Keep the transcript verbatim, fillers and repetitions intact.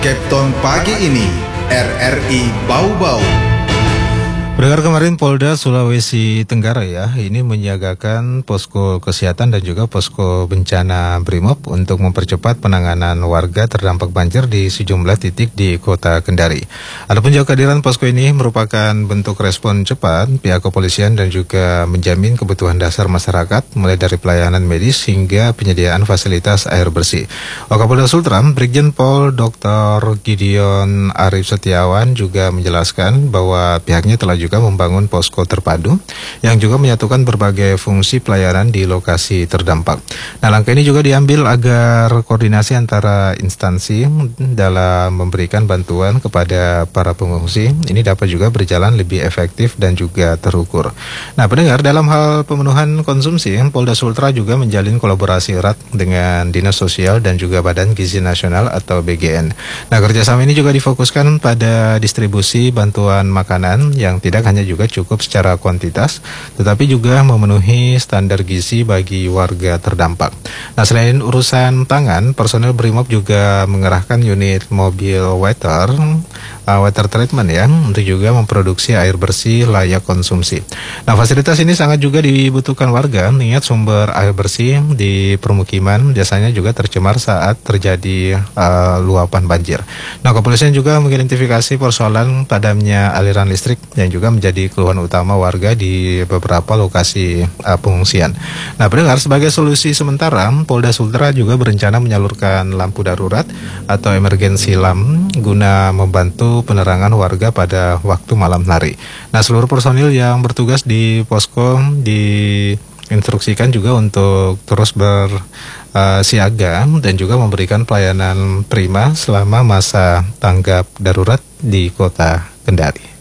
Kepton pagi ini, R R I Bau-Bau. Pendengar, kemarin Polda Sulawesi Tenggara ya, ini menyiagakan posko kesehatan dan juga posko bencana Brimob untuk mempercepat penanganan warga terdampak banjir di sejumlah titik di Kota Kendari. Adapun juga kehadiran posko ini merupakan bentuk respon cepat pihak kepolisian dan juga menjamin kebutuhan dasar masyarakat, mulai dari pelayanan medis hingga penyediaan fasilitas air bersih. Wakapolda Sultram, Brigjen Pol Doktor Gideon Arif Setiawan juga menjelaskan bahwa pihaknya telah juga membangun posko terpadu yang juga menyatukan berbagai fungsi pelayanan di lokasi terdampak. Nah, langkah ini juga diambil agar koordinasi antara instansi dalam memberikan bantuan kepada para pengungsi ini dapat juga berjalan lebih efektif dan juga terukur. Nah, pendengar, dalam hal pemenuhan konsumsi, Polda Sultra juga menjalin kolaborasi erat dengan Dinas Sosial dan juga Badan Gizi Nasional atau B G N. Nah, kerjasama ini juga difokuskan pada distribusi bantuan makanan yang tidak Tidak hanya juga cukup secara kuantitas, tetapi juga memenuhi standar gizi bagi warga terdampak. Nah, selain urusan pangan, personel Brimob juga mengerahkan unit mobil water, uh, water treatment ya, untuk juga memproduksi air bersih layak konsumsi. Nah, fasilitas ini sangat juga dibutuhkan warga, mengingat sumber air bersih di permukiman biasanya juga tercemar saat terjadi uh, luapan banjir. Nah, kepolisian juga mengidentifikasi persoalan padamnya aliran listrik yang juga menjadi keluhan utama warga di beberapa lokasi uh, pengungsian. Nah, pendengar, sebagai solusi sementara, Polda Sultra juga berencana menyalurkan lampu darurat atau emergency lamp guna membantu penerangan warga pada waktu malam hari. Nah, seluruh personil yang bertugas di posko diinstruksikan juga untuk terus bersiaga uh, dan juga memberikan pelayanan prima selama masa tanggap darurat di Kota Kendari.